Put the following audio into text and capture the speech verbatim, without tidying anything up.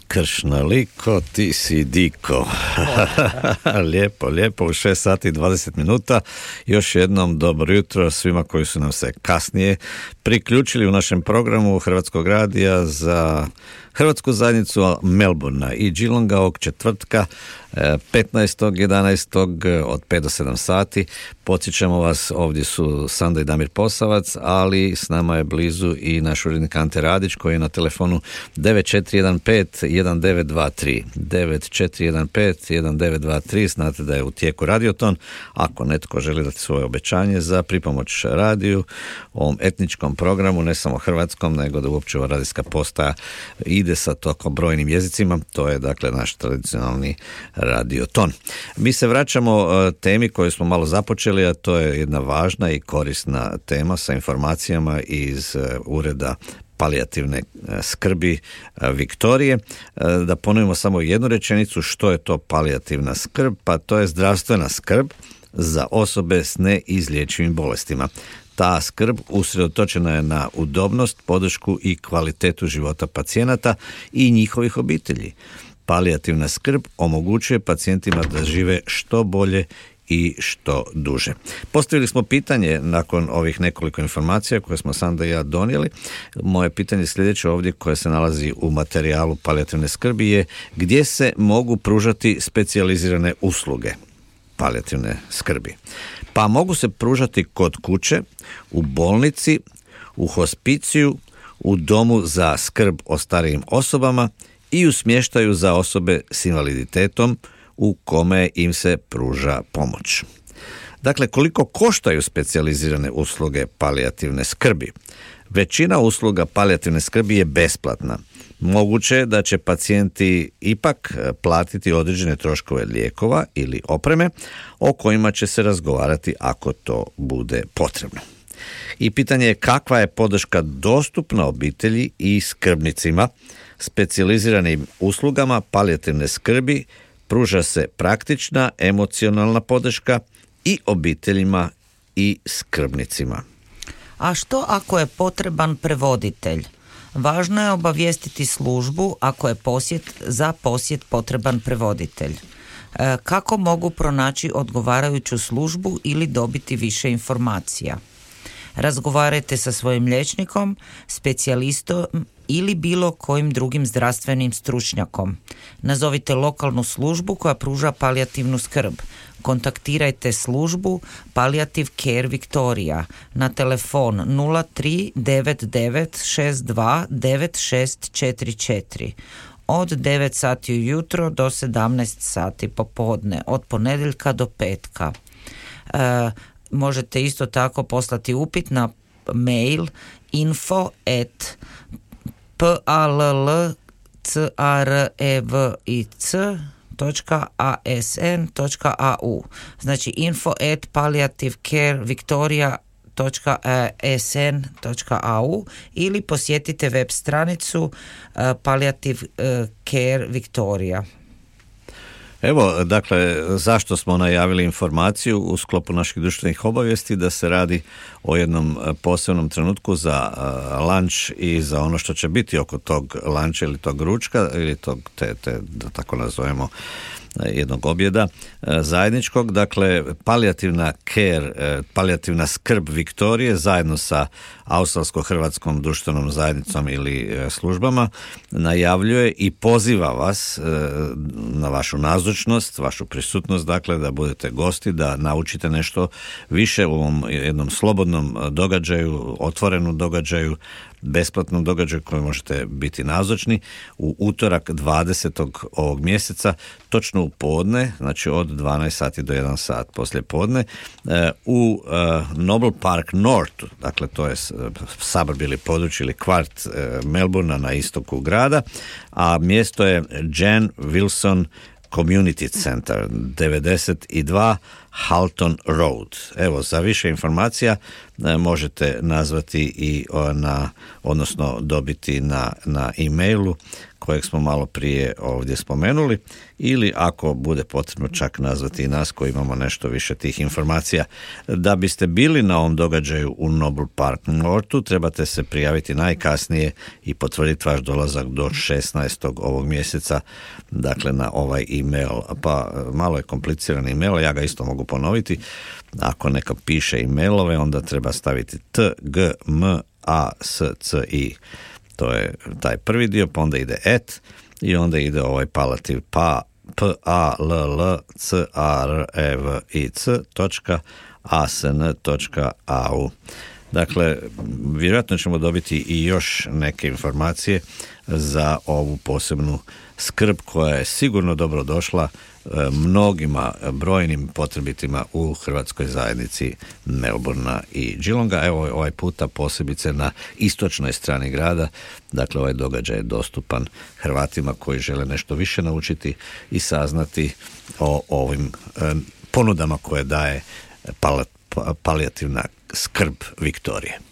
Kršnaliko, ti si diko. Lijepo, lijepo, u šest sati i dvadeset minuta. Još jednom dobro jutro svima koji su nam se kasnije priključili u našem programu Hrvatskog radija za Hrvatsku zajednicu Melbourna i Geelonga ovog četvrtka petnaestog jedanaestog od pet do sedam sati. Podsjećamo vas, ovdje su Sanda i Damir Posavac, ali s nama je blizu i naš urednik Ante Radić koji je na telefonu devet četiri jedan pet jedan devet dva tri devet četiri jedan pet jedan devet dva tri. Znate da je u tijeku radioton. Ako netko želi dati svoje obećanje za pripomoć radiju, ovom etničkom programu, ne samo hrvatskom, nego da uopće ova radijska postaja ide sa toko brojnim jezicima, to je dakle naš tradicionalni radioton. Mi se vraćamo temi koju smo malo započeli, a to je jedna važna i korisna tema sa informacijama iz ureda palijativne skrbi Viktorije. Da ponovimo samo jednu rečenicu, što je to palijativna skrb? Pa to je zdravstvena skrb za osobe s neizlječivim bolestima. Ta skrb usredotočena je na udobnost, podršku i kvalitetu života pacijenata i njihovih obitelji. Palijativna skrb omogućuje pacijentima da žive što bolje i što duže. Postavili smo pitanje nakon ovih nekoliko informacija koje smo Sanda i ja donijeli. Moje pitanje sljedeće ovdje koje se nalazi u materijalu palijativne skrbi je gdje se mogu pružati specijalizirane usluge palijativne skrbi. Pa mogu se pružati kod kuće, u bolnici, u hospiciju, u domu za skrb o starijim osobama i u smještaju za osobe s invaliditetom u kome im se pruža pomoć. Dakle, koliko koštaju specijalizirane usluge palijativne skrbi? Većina usluga palijativne skrbi je besplatna. Moguće je da će pacijenti ipak platiti određene troškove lijekova ili opreme o kojima će se razgovarati ako to bude potrebno. I pitanje je kakva je podrška dostupna obitelji i skrbnicima. Specijaliziranim uslugama palijativne skrbi pruža se praktična emocionalna podrška i obiteljima i skrbnicima. A što ako je potreban prevoditelj? Važno je obavijestiti službu ako je posjet, za posjet potreban prevoditelj. E, kako mogu pronaći odgovarajuću službu ili dobiti više informacija? Razgovarajte sa svojim liječnikom, specijalistom ili bilo kojim drugim zdravstvenim stručnjakom. Nazovite lokalnu službu koja pruža palijativnu skrb. Kontaktirajte službu Palliative Care Victoria na telefon nula tri devet devet šest dva devet šest četiri četiri od devet sati ujutro do sedamnaest sati popodne, od ponedjeljka do petka. E, možete isto tako poslati upit na mail info at palliativcarevic.asn.au, znači info at palliativecare.victoria.asn.au ili posjetite web stranicu uh, Palliative Care Victoria. Evo, dakle, zašto smo najavili informaciju u sklopu naših društvenih obavijesti da se radi o jednom posebnom trenutku za uh, lunch i za ono što će biti oko tog luncha ili tog ručka ili tog, te, te, da tako nazovemo, jednog objeda zajedničkog. Dakle, palijativna care, palijativna skrb Viktorije zajedno sa Australsko-hrvatskom društvenom zajednicom ili službama najavljuje i poziva vas na vašu nazočnost, vašu prisutnost, dakle da budete gosti, da naučite nešto više u ovom jednom slobodnom događaju, otvorenom događaju, besplatnom događaju koji možete biti nazočni u utorak dvadesetog ovog mjeseca, točno u podne, znači od dvanaest sati do jedan sat poslije podne, u Noble Park North, dakle to je suburb ili područje ili kvart Melbourna na istoku grada, a mjesto je Jan Wilson Community Center, devedeset dva Halton Road. Evo, za više informacija e, možete nazvati i o, na, odnosno dobiti na, na e-mailu kojeg smo malo prije ovdje spomenuli, ili ako bude potrebno čak nazvati i nas koji imamo nešto više tih informacija. Da biste bili na ovom događaju u Noble Park Northu, trebate se prijaviti najkasnije i potvrditi vaš dolazak do šesnaestog ovog mjeseca, dakle na ovaj e-mail. Pa malo je kompliciran e-mail, ja ga isto mogu ponoviti. Ako neka piše e-mailove, onda treba staviti t g m a s c i. To je taj prvi dio, pa onda ide et i onda ide ovaj palativ pa p a l l c a r e v i c točka a s n točka a u. Dakle, vjerojatno ćemo dobiti i još neke informacije za ovu posebnu skrb koja je sigurno dobro došla mnogima brojnim potrebitima u hrvatskoj zajednici Melbourna i Geelonga. Evo ovaj puta posebice na istočnoj strani grada, dakle ovaj događaj je dostupan Hrvatima koji žele nešto više naučiti i saznati o ovim ponudama koje daje palijativna skrb Viktorije.